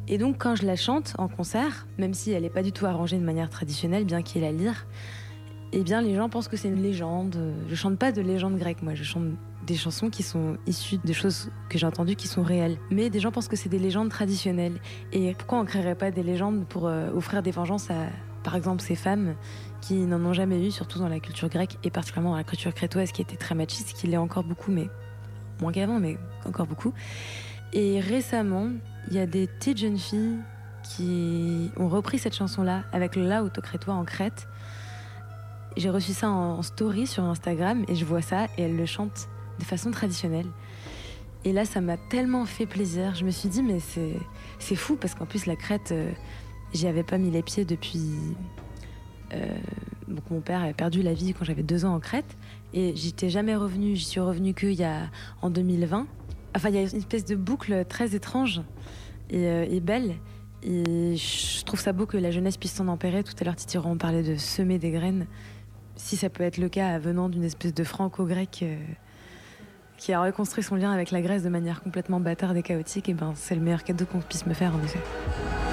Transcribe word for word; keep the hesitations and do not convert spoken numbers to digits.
Et donc quand je la chante en concert, même si elle n'est pas du tout arrangée de manière traditionnelle, bien qu'il y ait la lyre, eh bien les gens pensent que c'est une légende. Je chante pas de légende grecque, moi je chante des chansons qui sont issues de choses que j'ai entendues qui sont réelles. Mais des gens pensent que c'est des légendes traditionnelles. Et pourquoi on créerait pas des légendes pour euh, offrir des vengeances à, par exemple, ces femmes qui n'en ont jamais eu, surtout dans la culture grecque et particulièrement dans la culture crétoise qui était très machiste, qui l'est encore beaucoup, mais moins qu'avant, mais encore beaucoup. Et récemment, il y a des petites jeunes filles qui ont repris cette chanson-là avec le La Autocrétois en Crète. J'ai reçu ça en story sur Instagram et je vois ça et elles le chantent de façon traditionnelle. Et là, ça m'a tellement fait plaisir. Je me suis dit, mais c'est, c'est fou parce qu'en plus, la Crète, euh, j'y avais pas mis les pieds depuis... Euh, donc mon père avait perdu la vie quand j'avais deux ans en Crète et j'étais jamais revenue. J'y suis revenue qu'il y a en deux mille vingt. Enfin, il y a une espèce de boucle très étrange et, euh, et belle. Et je trouve ça beau que la jeunesse puisse s'en emparer. Tout à l'heure, Titi Rohan parlait de semer des graines. Si ça peut être le cas venant d'une espèce de franco-grec euh, qui a reconstruit son lien avec la Grèce de manière complètement bâtarde et chaotique, et ben c'est le meilleur cadeau qu'on puisse me faire, en effet.